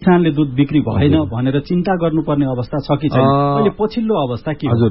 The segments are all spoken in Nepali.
किसानले दुध बिक्री भएन भनेर चिन्ता गर्नुपर्ने अवस्था छ कि छैन? अहिले पछिल्लो अवस्था के? हजुर,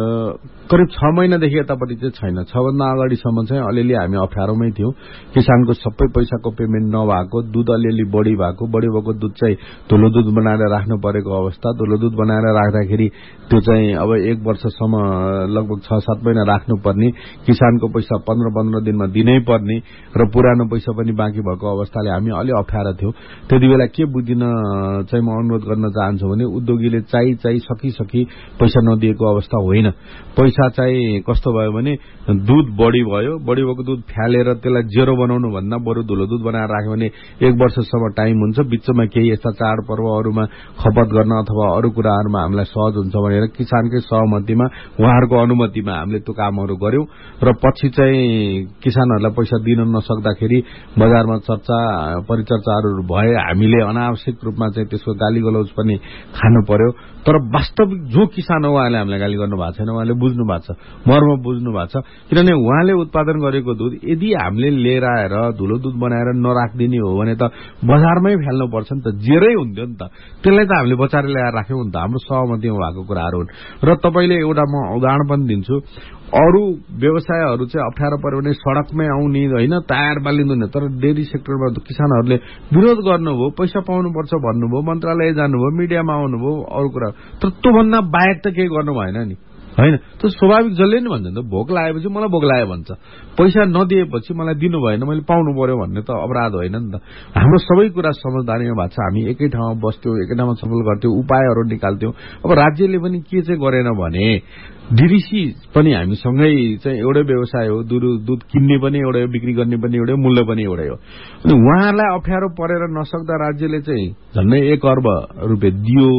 करिब 6 महिनादेखि यतापट्टि चाहिँ छैन। 6 भन्दा अगाडिसम्म चाहिँ अलिअलि हामी अप्ठ्यारोमै थियौं। किसानको सबै पैसाको पेमेन्ट नभएको, दुध अलिअलि बढी भएको दुध चाहिँ धुलो दुध बनाएर राख्नु परेको अवस्था। धुलो दुध बनाएर राख्दाखेरि त्यो चाहिँ अब 1 वर्षसम्म लगभग 6-7 महिना राख्नुपर्ने, किसानको पैसा 15-15 दिनमा दिनै पर्ने र पुरानो पैसा पनि बाँकी भएको अवस्थाले हामी अलि अप्ठ्यारो थियौं। त्यति बेला के बुझिन चाहिँ म अनुरोध गर्न चाहन्छु भने उद्योगीले चाहिँ सकी पैसा नदिएको अवस्था होइन। पैसा चाहिँ कस्तो भयो भने दुध बढी भएको दुध फ्यालेर त्यसलाई जेरो बनाउनु भन्दा बरु धुलो दुध बनाएर राख्यो भने 1 वर्षसम्म टाइम हुन्छ। बिचमा केही यस्ता चाडपर्वहरूमा खपत गर्न अथवा अरू कुराहरूमा हामीलाई सहज हुन्छ भनेर किसानकै सहमतिमा, उहाँहरूको अनुमतिमा हामीले त्यो कामहरू गर्यौं र पछि चाहिँ किसानहरूलाई पैसा दिन नसक्दाखेरि बजारमा परिचर्चाहरू भए। हामीले अनावश्यक रूपमा चाहिँ त्यसको गाली गलौज पनि खानु पर्यो। तर वास्तविक जो किसान हो उहाँले हामीलाई गाली गर्नु भएको छैन, उहाँले बुझ्नु भएको छ, मर्म बुझ्नु भएको छ। किनभने उहाँले उत्पादन गरेको दुध यदि हामीले लिएर आएर धुलो दुध बनाएर नराखिदिने हो भने त बजारमै फ्याल्नु पर्छ नि त, जेरै हुन्थ्यो नि त। त्यसलाई त हामीले बचाएर ल्याएर राख्यौं नि त, हाम्रो सहमतिमा भएको कुराहरू हुन्। र तपाईले एउटा म उदाहरण पनि दिन्छु। अरू व्यवसायहरू चाहिँ अप्ठ्यारो पर्यो भने सड़कमै आउने होइन, टायर बालिँदैन। तर डेयरी सेक्टरमा किसानहरूले विरोध गर्नुभयो, पैसा पाउनुपर्छ भन्नुभयो, मन्त्रालय जानुभयो, मिडियामा आउनुभयो, अरू कुरा। तर त्योभन्दा बाहेक त केही गर्नु भएन नि, होइन? त्यो स्वाभाविक जसले नि भन्छ नि त, भोक लागेपछि मलाई भोक लाग्यो भन्छ, पैसा नदिएपछि मलाई दिनु भएन, मैले पाउनु पर्यो भन्ने त अपराध होइन नि त। हाम्रो सबै कुरा समझदारीमा भएको छ। हामी एकै ठाउँमा बस्थ्यौं, एकै ठाउँमा छलफल गर्थ्यौं, उपायहरू निकाल्थ्यौं। अब राज्यले पनि के चाहिँ गरेन भने डीडीसी पनि हामीसँगै चाहिँ एउटै व्यवसाय हो, दुध किन्ने पनि एउटै हो, बिक्री गर्ने पनि एउटै हो, मूल्य पनि एउटै हो। अनि उहाँलाई अप्ठ्यारो परेर नसक्दा राज्यले चाहिँ झन्डै 1 अर्ब रुपियाँ दियो